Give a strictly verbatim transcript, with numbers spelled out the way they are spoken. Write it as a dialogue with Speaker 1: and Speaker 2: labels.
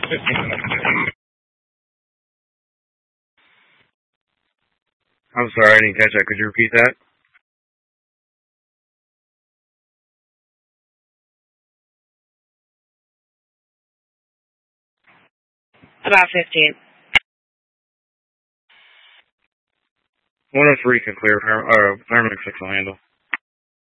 Speaker 1: I'm sorry, I didn't catch that. Could you repeat that?
Speaker 2: About fifteen.
Speaker 1: one oh three can clear. Uh, Paramedic six will handle.